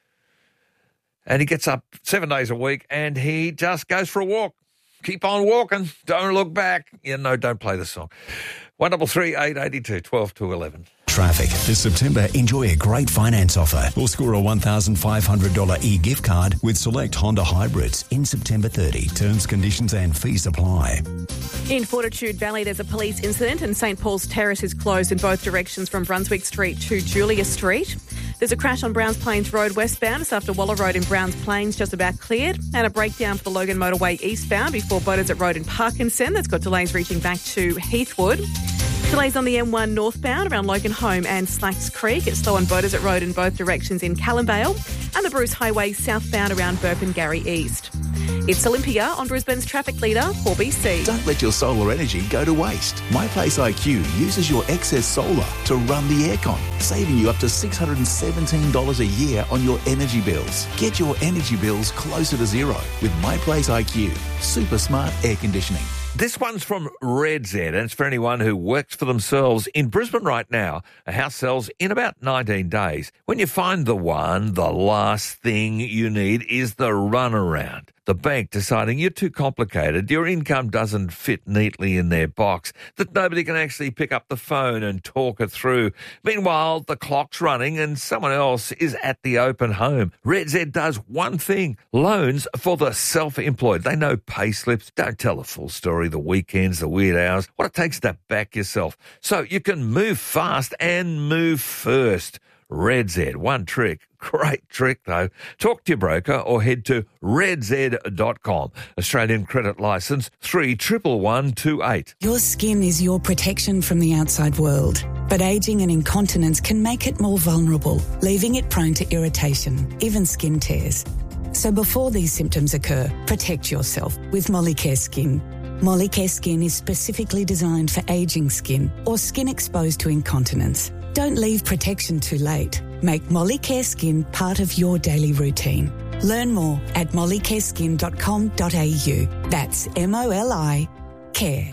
Speaker 1: And he gets up seven days a week and he just goes for a walk. Keep on walking. Don't look back. Yeah, no, don't play the song. one three three, eight eight two, one two two eleven.
Speaker 21: Traffic. This September, enjoy a great finance offer or score a one thousand five hundred dollars e-gift card with select Honda hybrids in September thirtieth. Terms, conditions and fees apply.
Speaker 6: In Fortitude Valley, there's a police incident and St Paul's Terrace is closed in both directions from Brunswick Street to Julia Street. There's a crash on Browns Plains Road westbound just after Waller Road in Browns Plains, just about cleared, and a breakdown for the Logan Motorway eastbound before Beaudesert Road in Parkinson. That's got delays reaching back to Heathwood. Delays on the M one northbound around Logan Home and Slacks Creek. It's slow on Beaudesert Road in both directions in Callumvale, and the Bruce Highway southbound around Burpengary East. It's Olympia on Brisbane's traffic leader, four B C.
Speaker 22: Don't let your solar energy go to waste. My Place I Q uses your excess solar to run the aircon, saving you up to six hundred seventeen dollars a year on your energy bills. Get your energy bills closer to zero with My Place I Q. Super smart air conditioning.
Speaker 1: This one's from Red Z, and it's for anyone who works for themselves. In Brisbane right now, a house sells in about nineteen days. When you find the one, the last thing you need is the runaround. The bank deciding you're too complicated, your income doesn't fit neatly in their box, that nobody can actually pick up the phone and talk it through. Meanwhile, the clock's running and someone else is at the open home. Red Z does one thing, loans for the self-employed. They know pay slips, don't tell the full story, the weekends, the weird hours, what it takes to back yourself. So you can move fast and move first. Red Z, one trick. Great trick, though. Talk to your broker or head to red z dot com. Australian credit licence three one one one two eight.
Speaker 23: Your skin is your protection from the outside world, but ageing and incontinence can make it more vulnerable, leaving it prone to irritation, even skin tears. So before these symptoms occur, protect yourself with Molicare Skin. Molicare Skin is specifically designed for ageing skin or skin exposed to incontinence. Don't leave protection too late. Make Molicare Skin part of your daily routine. Learn more at molicare skin dot com dot a u. That's M O L I care.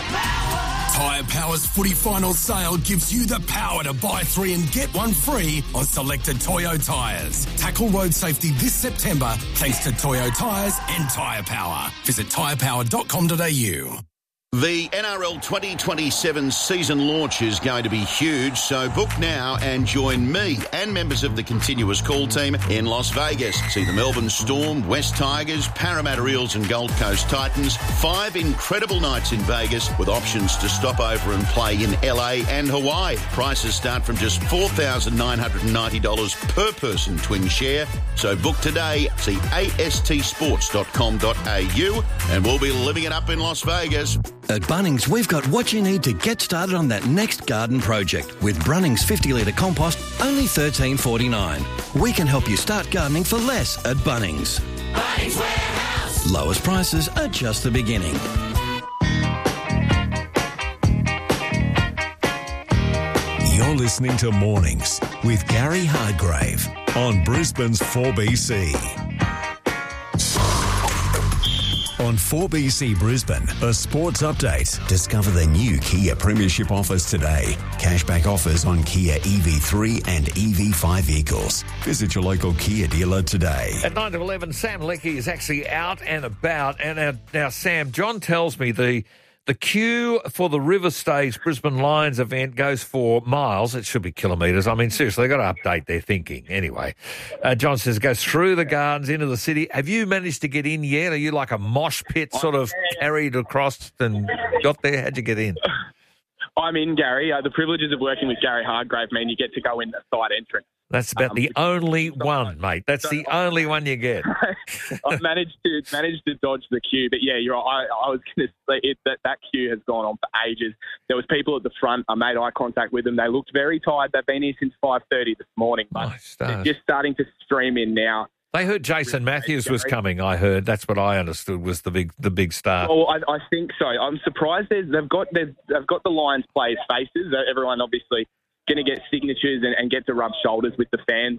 Speaker 24: Tyre Power's footy final sale gives you the power to buy three and get one free on selected Toyo tyres. Tackle road safety this September thanks to Toyo tyres and Tyre Power. Visit tyre power dot com dot a u.
Speaker 25: The N R L twenty twenty-seven season launch is going to be huge, so book now and join me and members of the Continuous Call team in Las Vegas. See the Melbourne Storm, West Tigers, Parramatta Eels and Gold Coast Titans. Five incredible nights in Vegas with options to stop over and play in L A and Hawaii. Prices start from just four thousand nine hundred ninety dollars per person twin share. So book today. See a s t sports dot com dot a u and we'll be living it up in Las Vegas.
Speaker 26: At Bunnings, we've got what you need to get started on that next garden project. With Brunnings fifty litre compost, only thirteen forty-nine. We can help you start gardening for less at Bunnings.
Speaker 27: Bunnings Warehouse.
Speaker 26: Lowest prices are just the beginning.
Speaker 19: You're listening to Mornings with Gary Hardgrave on Brisbane's four B C. On four B C Brisbane, a sports update. Discover the new Kia Premiership offers today. Cashback offers on Kia E V three and E V five vehicles. Visit your local Kia dealer today.
Speaker 1: At nine to eleven, Sam Leckie is actually out and about. And now, now Sam, John tells me the the queue for the River Stage Brisbane Lions event goes for miles. It should be kilometres. I mean, seriously, they've got to update their thinking. Anyway, uh, John says it goes through the gardens into the city. Have you managed to get in yet? Are you like a mosh pit sort of carried across and got there? How'd you get in?
Speaker 28: I'm in, Gary. Uh, the privileges of working with Gary Hardgrave mean you get to go in the side entrance.
Speaker 1: That's about um, the only one, mate. That's the only one you get.
Speaker 28: I've managed to managed to dodge the queue, but yeah, you're right. I, I was going to say it, that that queue has gone on for ages. There was people at the front. I made eye contact with them. They looked very tired. They've been here since five thirty this morning, but
Speaker 1: nice
Speaker 28: they're just starting to stream in now.
Speaker 1: They heard Jason Matthews was coming. I heard that's what I understood was the big the big star.
Speaker 28: Well, I, I think so. I'm surprised they've got they've, they've got the Lions players' faces. Everyone obviously going to get signatures and, and get to rub shoulders with the fans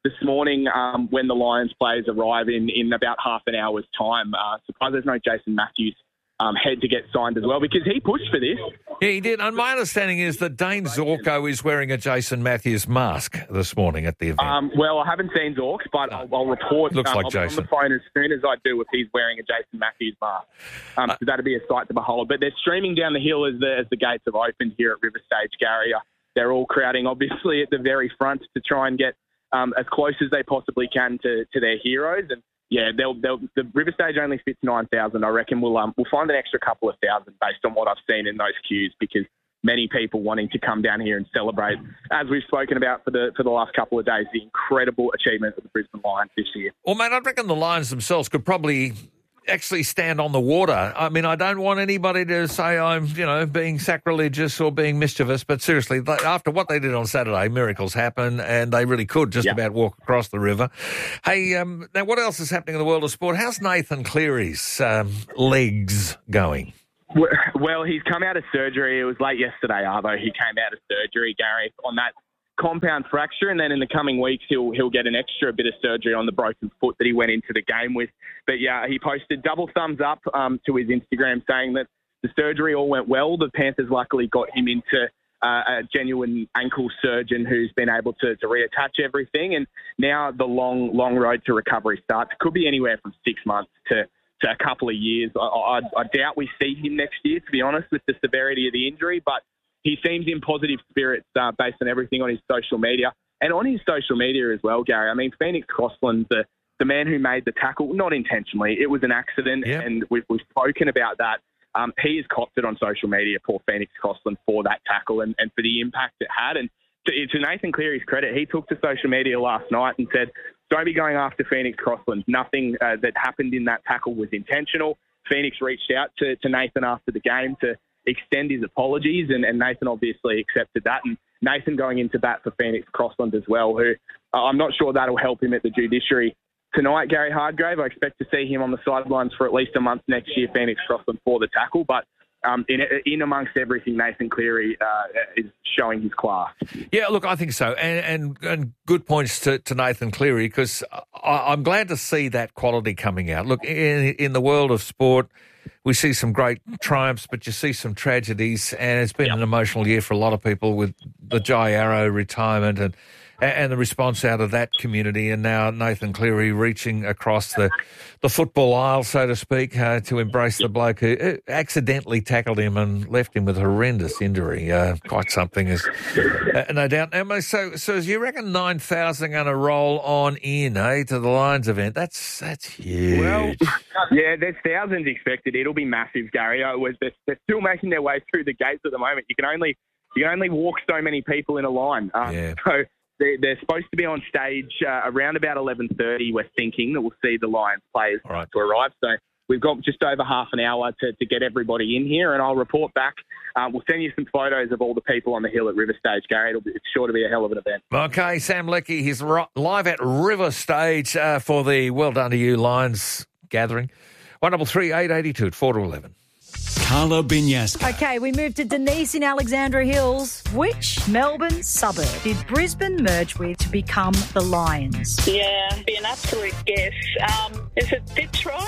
Speaker 28: this morning um, when the Lions players arrive in, in about half an hour's time. Uh, surprised there's no Jason Matthews um, head to get signed as well, because he pushed for this.
Speaker 1: Yeah, he did. And my understanding is that Dane Zorko is wearing a Jason Matthews mask this morning at the event.
Speaker 28: Um, well, I haven't seen Zork, but no. I'll, I'll report.
Speaker 1: Looks
Speaker 28: um,
Speaker 1: like
Speaker 28: I'll
Speaker 1: Jason.
Speaker 28: be on the phone as soon as I do if he's wearing a Jason Matthews mask. Um, uh, so that'll be a sight to behold. But they're streaming down the hill as the, as the gates have opened here at River Stage, Gary. They're all crowding, obviously, at the very front to try and get um, as close as they possibly can to, to their heroes. And yeah, they'll, they'll, the River Stage only fits nine thousand. I reckon we'll um, we'll find an extra couple of thousand based on what I've seen in those queues, because many people wanting to come down here and celebrate, as we've spoken about for the for the last couple of days, the incredible achievement of the Brisbane Lions this year.
Speaker 1: Well, mate, I reckon the Lions themselves could probably actually stand on the water. I mean, I don't want anybody to say I'm, you know, being sacrilegious or being mischievous, but seriously, after what they did on Saturday, miracles happen, and they really could just yep. about walk across the river. Hey, um, now what else is happening in the world of sport? How's Nathan Cleary's um, legs going?
Speaker 28: Well, he's come out of surgery. It was late yesterday, Arvo. He came out of surgery, Gary, on that compound fracture, and then in the coming weeks he'll he'll get an extra bit of surgery on the broken foot that he went into the game with. But yeah, he posted double thumbs up um, to his Instagram saying that the surgery all went well. The Panthers luckily got him into uh, a genuine ankle surgeon who's been able to, to reattach everything, and now the long, long road to recovery starts. It could be anywhere from six months to to a couple of years. I, I, I doubt we see him next year, to be honest, with the severity of the injury, but he seems in positive spirits uh, based on everything on his social media. And on his social media as well, Gary. I mean, Phoenix Crossland, the, the man who made the tackle, not intentionally, it was an accident, yep. and we've, we've spoken about that. Um, he is copped it on social media, poor Phoenix Crossland, for that tackle and, and for the impact it had. And to, to Nathan Cleary's credit, he took to social media last night and said, don't be going after Phoenix Crossland. Nothing uh, that happened in that tackle was intentional. Phoenix reached out to, to Nathan after the game to extend his apologies, and, and Nathan obviously accepted that. And Nathan going into bat for Phoenix Crossland as well, who uh, I'm not sure that'll help him at the judiciary tonight, Gary Hardgrave. I expect to see him on the sidelines for at least a month next year, Phoenix Crossland, for the tackle. But um, in, in amongst everything, Nathan Cleary uh, is showing his class.
Speaker 1: Yeah, look, I think so. And and, and good points to, to Nathan Cleary, because I'm glad to see that quality coming out. Look, in, in the world of sport, we see some great triumphs, but you see some tragedies, and it's been yep. an emotional year for a lot of people with the Jai Arrow retirement and and the response out of that community, and now Nathan Cleary reaching across the, the football aisle, so to speak, uh, to embrace the bloke who accidentally tackled him and left him with a horrendous injury. Uh, quite something, is uh, no doubt. So, so you reckon nine thousand going to roll on in, eh, to the Lions event? That's that's huge.
Speaker 28: Well, yeah, there's thousands expected. It'll be massive, Gary. Uh, they're, they're still making their way through the gates at the moment. You can only you can only walk so many people in a line. Um,
Speaker 1: yeah.
Speaker 28: So they're, they're supposed to be on stage uh, around about eleven thirty. We're thinking that we'll see the Lions players
Speaker 1: right.
Speaker 28: to arrive. So we've got just over half an hour to, to get everybody in here, and I'll report back. Uh, we'll send you some photos of all the people on the hill at River Stage, Gary. It'll be, it's sure to be a hell of an event.
Speaker 1: Okay, Sam Leckie, he's ri- live at River Stage uh, for the Well Done to You Lions gathering. one double three eight eighty two at four to eleven.
Speaker 21: Carla Binyaska.
Speaker 2: Okay, we move to Denise in Alexandra Hills. Which Melbourne suburb did Brisbane merge with to become the Lions?
Speaker 3: Yeah, be an absolute guess. Um, is it Fitzroy?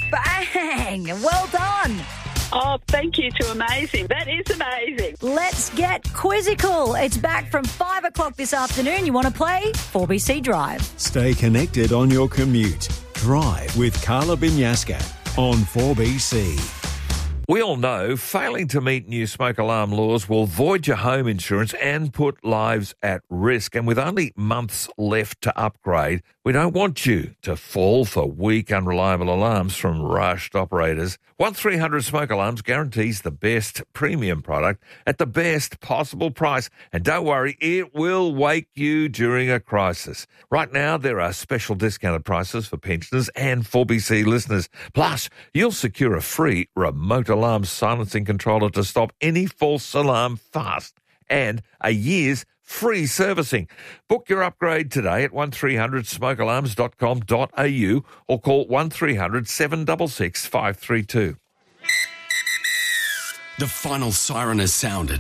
Speaker 2: Bang! Well done.
Speaker 3: Oh, thank you to Amazing. That is amazing.
Speaker 2: Let's get quizzical. It's back from five o'clock this afternoon. You want to play? four B C Drive.
Speaker 21: Stay connected on your commute. Drive with Carla Binyaska on four B C.
Speaker 1: We all know failing to meet new smoke alarm laws will void your home insurance and put lives at risk. And with only months left to upgrade, we don't want you to fall for weak, unreliable alarms from rushed operators. one three hundred Smoke Alarms guarantees the best premium product at the best possible price. And don't worry, it will wake you during a crisis. Right now, there are special discounted prices for pensioners and four B C listeners. Plus, you'll secure a free remote alarm silencing controller to stop any false alarm fast, and a year's free servicing. Book your upgrade today at one three hundred smoke alarms dot com dot a u or call one three hundred seven six six five three two.
Speaker 24: The final siren has sounded.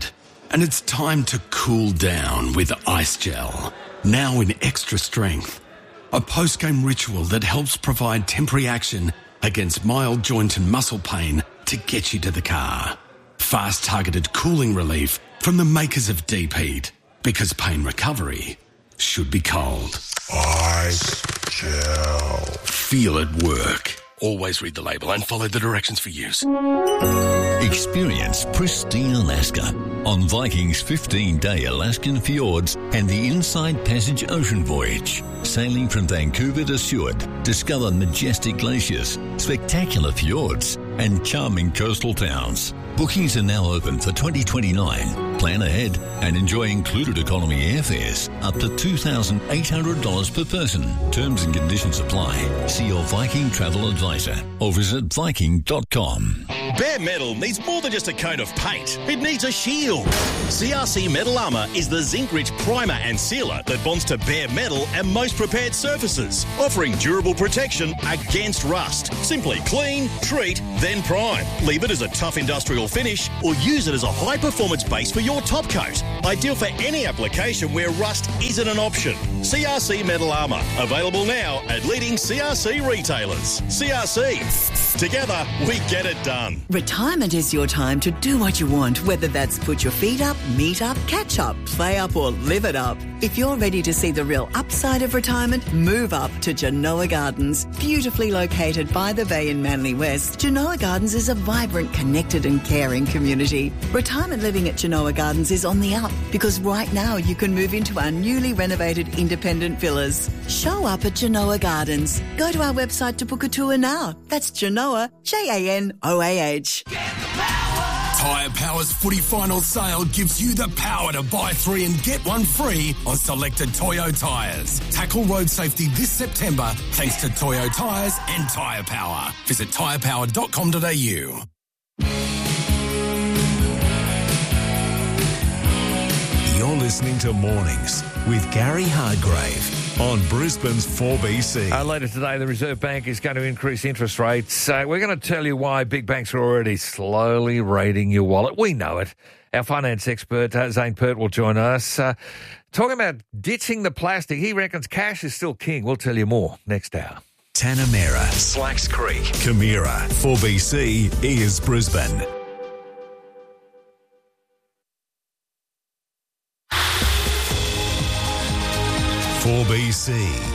Speaker 24: And it's time to cool down with Ice Gel, now in extra strength. A post-game ritual that helps provide temporary action against mild joint and muscle pain to get you to the car. Fast targeted cooling relief from the makers of Deep Heat, because pain recovery should be cold. Ice Gel. Feel it work. Always read the label and follow the directions for use.
Speaker 4: Experience pristine Alaska on Viking's fifteen-day Alaskan fjords and the Inside Passage ocean voyage. Sailing from Vancouver to Seward, discover majestic glaciers, spectacular fjords, and charming coastal towns. Bookings are now open for twenty twenty-nine. Plan ahead and enjoy included economy airfares up to two thousand eight hundred dollars per person. Terms and conditions apply. See your Viking travel advisor or visit viking dot com.
Speaker 7: Bare metal needs more than just a coat of paint. It needs a shield. C R C Metal Armour is the zinc-rich primer and sealer that bonds to bare metal and most prepared surfaces, offering durable protection against rust. Simply clean, treat, then prime. Leave it as a tough industrial finish or use it as a high-performance base for your top coat. Ideal for any application where rust isn't an option. C R C Metal Armour. Available now at leading C R C retailers. C R C. Together, we get it done.
Speaker 8: Retirement is your time to do what you want, whether that's put your feet up, meet up, catch up, play up or live it up. If you're ready to see the real upside of retirement, move up to Genoa Gardens. Beautifully located by the bay in Manly West, Genoa Gardens is a vibrant, connected and caring community. Retirement living at Genoa Gardens is on the up because right now you can move into our newly renovated independent villas. Show up at Genoa Gardens. Go to our website to book a tour now. That's Genoa, J A N O A H.
Speaker 24: Tyre Power's footy final sale gives you the power to buy three and get one free on selected Toyo tyres. Tackle road safety this September thanks to Toyo tyres and Tyre Power. Visit tyre power dot com dot a u.
Speaker 21: You're listening to Mornings with Gary Hardgrave on Brisbane's four B C.
Speaker 1: Uh, later today, the Reserve Bank is going to increase interest rates. Uh, we're going to tell you why big banks are already slowly raiding your wallet. We know it. Our finance expert, uh, Zane Pert, will join us. Uh, talking about ditching the plastic. He reckons cash is still king. We'll tell you more next hour.
Speaker 21: Tanamera, Slacks Creek, Camira, four B C is Brisbane. four B C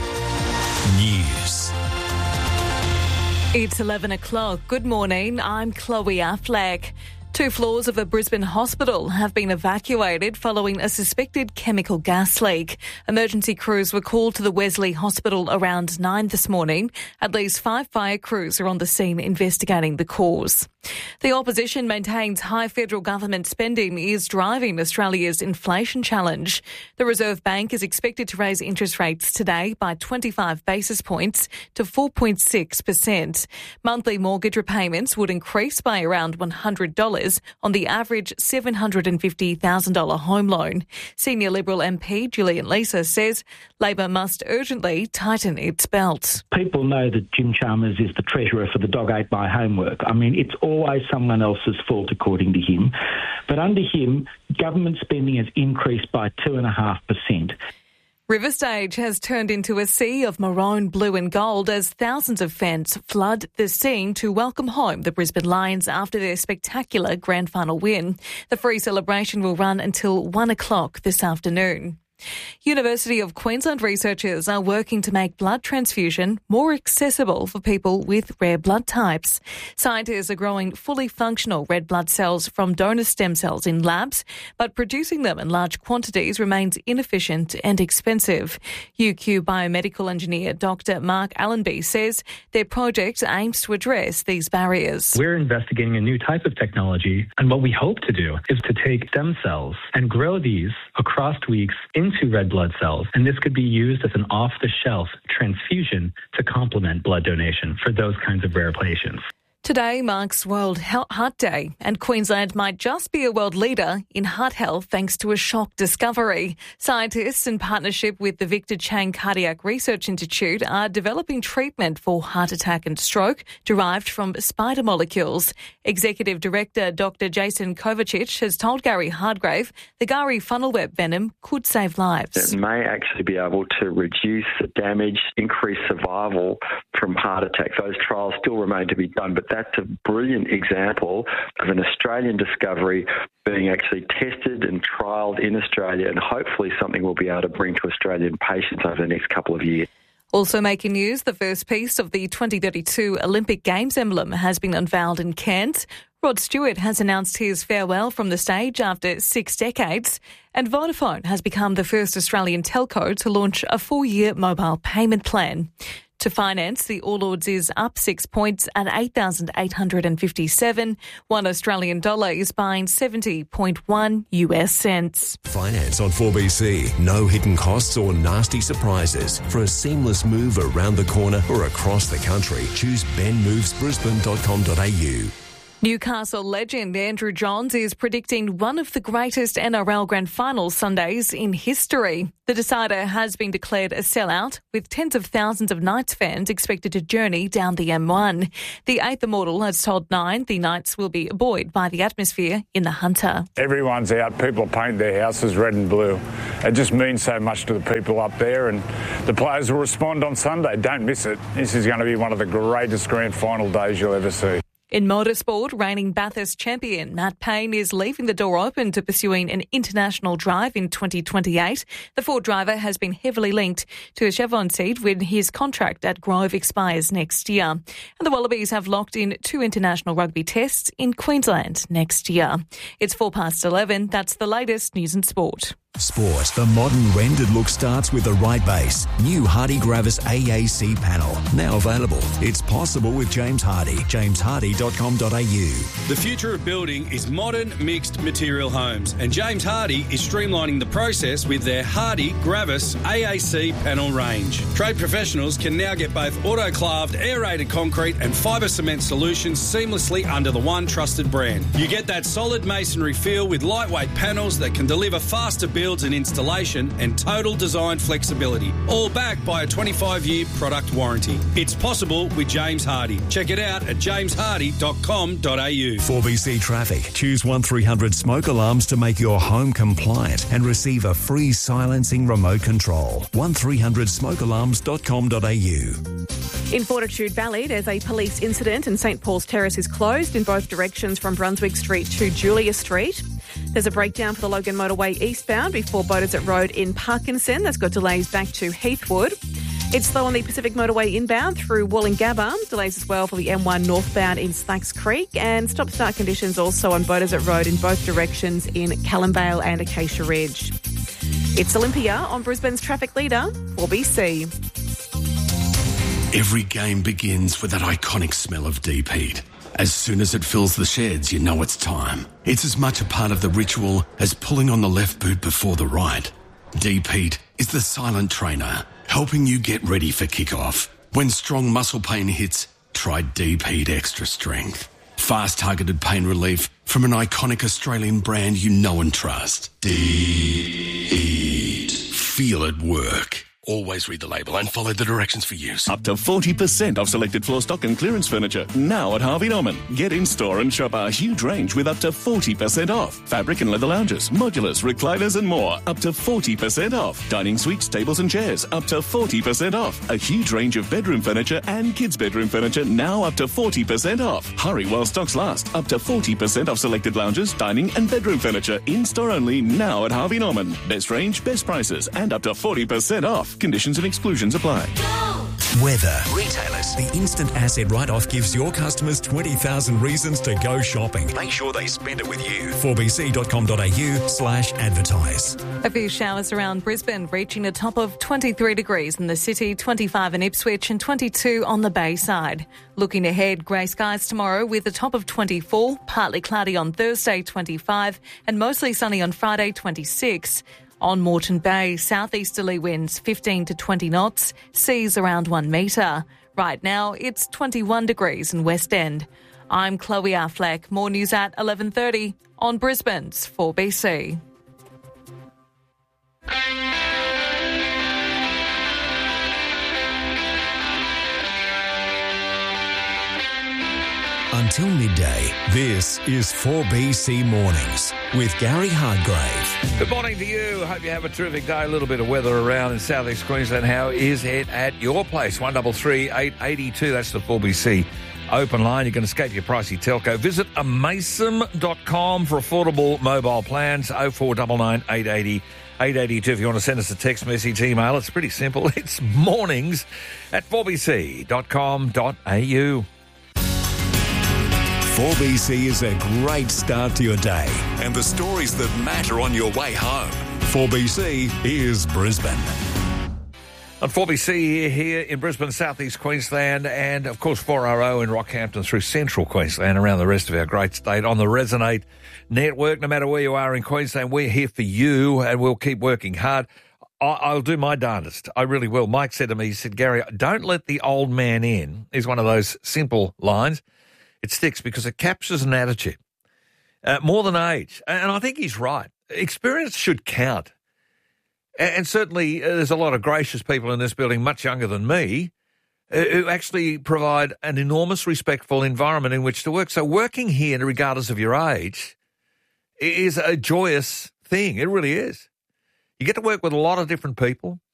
Speaker 21: News.
Speaker 6: It's eleven o'clock. Good morning. I'm Chloe Affleck. Two floors of a Brisbane hospital have been evacuated following a suspected chemical gas leak. Emergency crews were called to the Wesley Hospital around nine this morning. At least five fire crews are on the scene investigating the cause. The opposition maintains high federal government spending is driving Australia's inflation challenge. The Reserve Bank is expected to raise interest rates today by twenty-five basis points to four point six percent. Monthly mortgage repayments would increase by around one hundred dollars on the average seven hundred fifty thousand dollars home loan. Senior Liberal M P Julian Leeser says Labor must urgently tighten its belt.
Speaker 9: People know that Jim Chalmers is the treasurer for the Dog Ate My Homework. I mean, it's always someone else's fault, according to him. But under him, government spending has increased by two point five percent.
Speaker 6: River Stage has turned into a sea of maroon, blue and gold as thousands of fans flood the scene to welcome home the Brisbane Lions after their spectacular grand final win. The free celebration will run until one o'clock this afternoon. University of Queensland researchers are working to make blood transfusion more accessible for people with rare blood types. Scientists are growing fully functional red blood cells from donor stem cells in labs, but producing them in large quantities remains inefficient and expensive. U Q biomedical engineer Doctor Mark Allenby says their project aims to address these barriers.
Speaker 10: We're investigating a new type of technology, and what we hope to do is to take stem cells and grow these across weeks into red blood cells, and this could be used as an off-the-shelf transfusion to complement blood donation for those kinds of rare patients.
Speaker 6: Today marks World Heart Day, and Queensland might just be a world leader in heart health thanks to a shock discovery. Scientists, in partnership with the Victor Chang Cardiac Research Institute, are developing treatment for heart attack and stroke derived from spider molecules. Executive Director Doctor Jason Kovacic has told Gary Hardgrave the Gari funnel web venom could save lives.
Speaker 20: It may actually be able to reduce the damage, increase survival from heart attack. Those trials still remain to be done, but that's a brilliant example of an Australian discovery being actually tested and trialled in Australia, and hopefully something we'll be able to bring to Australian patients over the next couple of years.
Speaker 6: Also making news, the first piece of the twenty thirty-two Olympic Games emblem has been unveiled in Cairns. Rod Stewart has announced his farewell from the stage after six decades, and Vodafone has become the first Australian telco to launch a four-year mobile payment plan. To finance, the All Ords is up six points at eight thousand eight hundred fifty-seven. One Australian dollar is buying seventy point one US cents.
Speaker 21: Finance on four B C. No hidden costs or nasty surprises. For a seamless move around the corner or across the country, choose ben moves brisbane dot com dot a u.
Speaker 6: Newcastle legend Andrew Johns is predicting one of the greatest N R L Grand Final Sundays in history. The decider has been declared a sellout, with tens of thousands of Knights fans expected to journey down the M one. The eighth Immortal has told Nine the Knights will be buoyed by the atmosphere in the Hunter.
Speaker 5: Everyone's out. People paint their houses red and blue. It just means so much to the people up there, and the players will respond on Sunday. Don't miss it. This is going to be one of the greatest Grand Final days you'll ever see.
Speaker 6: In motorsport, reigning Bathurst champion Matt Payne is leaving the door open to pursuing an international drive in twenty twenty-eight. The Ford driver has been heavily linked to a Chevron seat when his contract at Grove expires next year. And the Wallabies have locked in two international rugby tests in Queensland next year. It's four past eleven. That's the latest news and sport.
Speaker 21: Sport. The modern rendered look starts with the right base. New Hardy Gravis A A C panel. Now available. It's possible with James Hardy. james hardy dot com dot a u.
Speaker 11: The future of building is modern mixed material homes, and James Hardy is streamlining the process with their Hardy Gravis A A C panel range. Trade professionals can now get both autoclaved aerated concrete and fibre cement solutions seamlessly under the one trusted brand. You get that solid masonry feel with lightweight panels that can deliver faster builds and installation and total design flexibility, all backed by a twenty-five year product warranty. It's possible with James Hardy. Check it out at james hardy dot com dot a u.
Speaker 21: four B C Traffic. Choose one three hundred smoke alarms to make your home compliant and receive a free silencing remote control. one three hundred smoke alarms dot com dot a u.
Speaker 6: In Fortitude Valley, there's a police incident and St Paul's Terrace is closed in both directions from Brunswick Street to Julia Street. There's a breakdown for the Logan Motorway eastbound before Beaudesert Road in Parkinson. That's got delays back to Heathwood. It's slow on the Pacific Motorway inbound through Wollongabba. Delays as well for the M one northbound in Slacks Creek. And stop-start conditions also on Beaudesert Road in both directions in Callumvale and Acacia Ridge. It's Olympia on Brisbane's traffic leader, four B C.
Speaker 24: Every game begins with that iconic smell of deep heat. As soon as it fills the sheds, you know it's time. It's as much a part of the ritual as pulling on the left boot before the right. Deep Heat is the silent trainer, helping you get ready for kickoff. When strong muscle pain hits, try Deep Heat Extra Strength. Fast targeted pain relief from an iconic Australian brand you know and trust. Deep Heat. Feel it work. Always read the label and follow the directions for use.
Speaker 12: Up to forty percent off selected floor stock and clearance furniture. Now at Harvey Norman. Get in store and shop our huge range with up to forty percent off. Fabric and leather lounges, modulars, recliners and more. Up to forty percent off. Dining suites, tables and chairs. Up to forty percent off. A huge range of bedroom furniture and kids' bedroom furniture. Now up to forty percent off. Hurry while stocks last. Up to forty percent off selected lounges, dining and bedroom furniture. In store only now at Harvey Norman. Best range, best prices and up to forty percent off. Conditions and exclusions apply.
Speaker 21: Weather. Retailers. The instant asset write-off gives your customers twenty thousand reasons to go shopping. Make sure they spend it with you. four b c dot com dot a u slash advertise.
Speaker 6: A few showers around Brisbane, reaching a top of twenty-three degrees in the city, twenty-five in Ipswich and twenty-two on the Bay side. Looking ahead, grey skies tomorrow with a top of twenty-four, partly cloudy on Thursday, twenty-five and mostly sunny on Friday, twenty-six. On Moreton Bay, southeasterly winds fifteen to twenty knots, seas around one metre. Right now, it's twenty-one degrees in West End. I'm Chloe Affleck. More news at eleven thirty on Brisbane's four B C.
Speaker 21: Until midday, this is four B C Mornings with Gary Hardgrave.
Speaker 1: Good morning to you. Hope you have a terrific day. A little bit of weather around in southeast Queensland. How is it at your place? one three three, eight eight two. That's the four B C open line. You can escape your pricey telco. Visit amasum dot com for affordable mobile plans. oh four nine nine, eight eight zero, eight eight two. If you want to send us a text message, email, it's pretty simple. It's mornings at four b c dot com dot a u.
Speaker 21: four B C is a great start to your day and the stories that matter on your way home. four B C is Brisbane.
Speaker 1: On four B C here in Brisbane, southeast Queensland, and of course four R O in Rockhampton through central Queensland, around the rest of our great state on the Resonate network. No matter where you are in Queensland, we're here for you and we'll keep working hard. I'll do my darndest. I really will. Mike said to me, he said, Gary, don't let the old man in, is one of those simple lines. It sticks because it captures an attitude uh, more than age. And I think he's right. Experience should count. And certainly uh, there's a lot of gracious people in this building, much younger than me, uh, who actually provide an enormous respectful environment in which to work. So working here, regardless of your age, is a joyous thing. It really is. You get to work with a lot of different people.